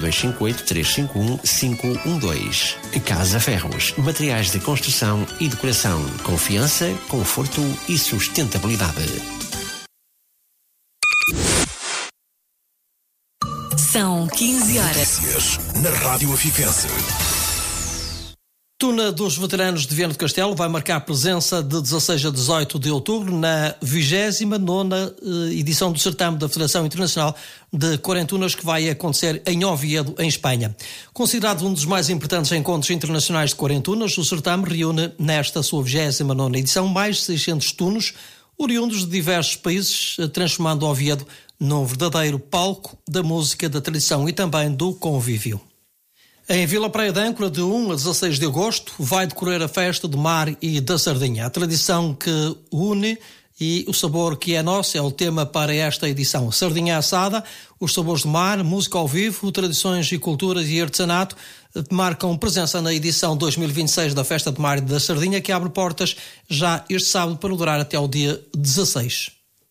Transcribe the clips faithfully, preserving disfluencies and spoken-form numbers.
dois cinco oito, três cinco um, cinco um dois. Casa Ferros, materiais de construção e decoração. Confiança, conforto e sustentabilidade. São quinze horas. Na Rádio Afifense. Tuna dos Veteranos de Viana do Castelo vai marcar presença de dezasseis a dezoito de outubro na vigésima nona edição do certame da Federação Internacional de Quarentunas, que vai acontecer em Oviedo, em Espanha. Considerado um dos mais importantes encontros internacionais de quarentunas, o certame reúne nesta sua vigésima nona edição mais de seiscentos tunos oriundos de diversos países, transformando Oviedo num verdadeiro palco da música, da tradição e também do convívio. Em Vila Praia de Âncora, de um a dezasseis de agosto, vai decorrer a festa do mar e da sardinha. A tradição que une e o sabor que é nosso é o tema para esta edição. Sardinha assada, os sabores do mar, música ao vivo, tradições e culturas e artesanato marcam presença na edição dois mil e vinte e seis da Festa do Mar e da Sardinha, que abre portas já este sábado para durar até ao dia dezasseis.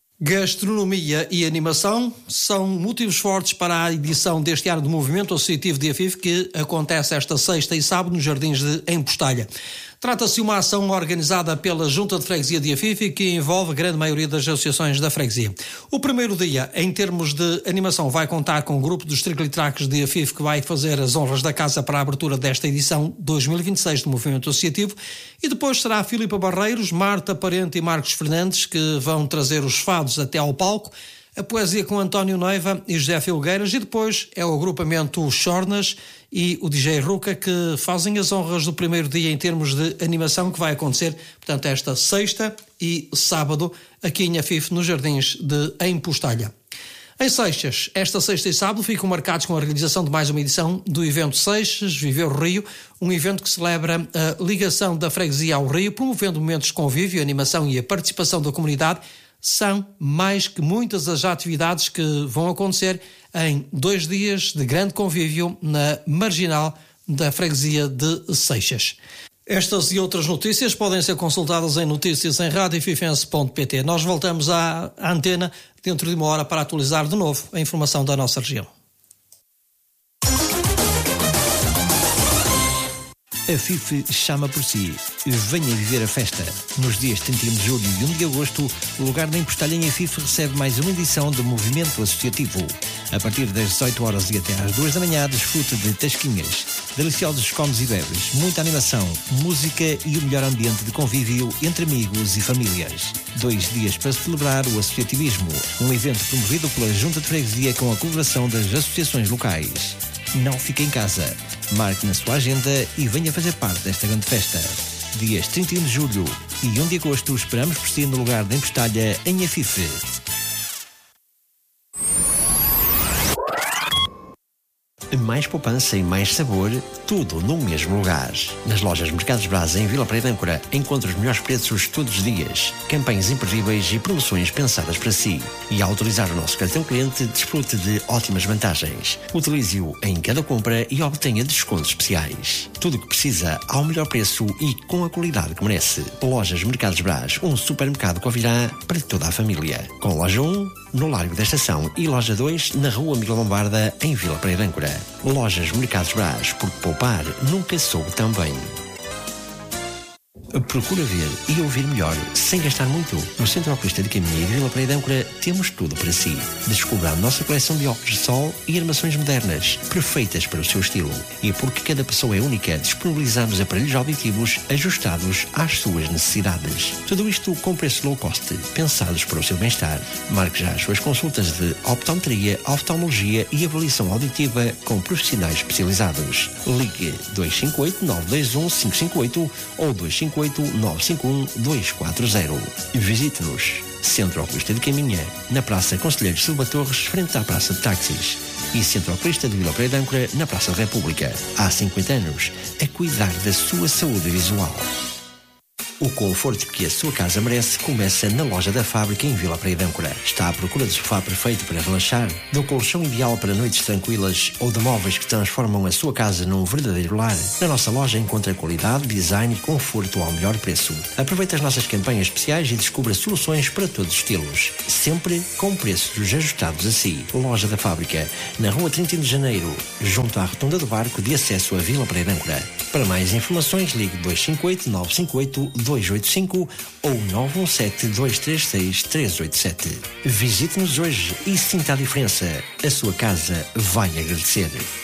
Gastronomia e animação são motivos fortes para a edição deste ano do Movimento Associativo de Afife, que acontece esta sexta e sábado nos Jardins de Empostalha. Trata-se de uma ação organizada pela Junta de Freguesia de Afife, que envolve a grande maioria das associações da freguesia. O primeiro dia, em termos de animação, vai contar com o grupo dos Triclitraques de Afife, que vai fazer as honras da casa para a abertura desta edição dois mil e vinte e seis do Movimento Associativo. E depois será a Filipa Barreiros, Marta Parente e Marcos Fernandes, que vão trazer os fados até ao palco, a poesia com António Noiva e José Filgueiras, e depois é o agrupamento Chornas e o D J Ruca que fazem as honras do primeiro dia em termos de animação, que vai acontecer, portanto, esta sexta e sábado aqui em Afife, nos Jardins de Empostalha. Em Seixas, esta sexta e sábado ficam marcados com a realização de mais uma edição do evento Seixas Viver o Rio, um evento que celebra a ligação da freguesia ao Rio, promovendo momentos de convívio, animação e a participação da comunidade. São mais que muitas as atividades que vão acontecer em dois dias de grande convívio na marginal da freguesia de Seixas. Estas e outras notícias podem ser consultadas em notícias em rádio afifense ponto pt. Nós voltamos à antena dentro de uma hora para atualizar de novo a informação da nossa região. A Afife chama por si. Venha viver a festa. Nos dias trinta e um de julho e um de agosto, o lugar da Empostalha em Afife recebe mais uma edição do Movimento Associativo. A partir das dezoito horas e até às duas da manhã, desfruta de tasquinhas, deliciosos comes e bebes, muita animação, música e o melhor ambiente de convívio entre amigos e famílias. Dois dias para celebrar o associativismo, um evento promovido pela Junta de Freguesia com a colaboração das associações locais. Não fique em casa. Marque na sua agenda e venha fazer parte desta grande festa. Dias trinta e um de julho e um de agosto esperamos por si no lugar da Empostalha em Afife. Mais poupança e mais sabor, tudo no mesmo lugar. Nas lojas Mercados Brás em Vila Praia de Âncora, encontra os melhores preços todos os dias, campanhas imperdíveis e promoções pensadas para si. E ao utilizar o nosso cartão cliente, desfrute de ótimas vantagens. Utilize-o em cada compra e obtenha descontos especiais. Tudo o que precisa ao melhor preço e com a qualidade que merece. Lojas Mercados Brás, um supermercado Covirá para toda a família. Com loja um, no Largo da Estação, e loja dois, na Rua Miguel Lombarda, em Vila Praia de Âncora. Lojas Mercados Brás, porque poupar nunca soube tão bem. Procura ver e ouvir melhor, sem gastar muito. No Centro Oculista de Caminha e Vila Praia de Âncora temos tudo para si. Descubra a nossa coleção de óculos de sol e armações modernas, perfeitas para o seu estilo. E porque cada pessoa é única, disponibilizamos aparelhos auditivos ajustados às suas necessidades. Tudo isto com preço low cost, pensados para o seu bem-estar. Marque já as suas consultas de optometria, oftalmologia e avaliação auditiva com profissionais especializados. Ligue dois cinco oito, nove dois um, cinco cinco oito ou dois cinco oito, nove cinco um, dois quatro zero. Visite-nos. Centro Oculista de Caminha, na Praça Conselheiro Silva Torres, frente à Praça de Táxis. E Centro Oculista de Vila Praia de Âncora, na Praça da República. Há cinquenta anos, a cuidar da sua saúde visual. O conforto que a sua casa merece começa na Loja da Fábrica em Vila Praia de Âncora. Está à procura do sofá perfeito para relaxar, do colchão ideal para noites tranquilas ou de móveis que transformam a sua casa num verdadeiro lar? Na nossa loja encontra qualidade, design e conforto ao melhor preço. Aproveite as nossas campanhas especiais e descubra soluções para todos os estilos, sempre com preços ajustados a si. Loja da Fábrica, na Rua trinta de Janeiro, junto à Rotunda do Barco de acesso a Vila Praia de Âncora. Para mais informações, ligue dois cinco oito, nove cinco oito, dois oito cinco ou nove um sete, dois três seis, três oito sete. Visite-nos hoje e sinta a diferença. A sua casa vai agradecer.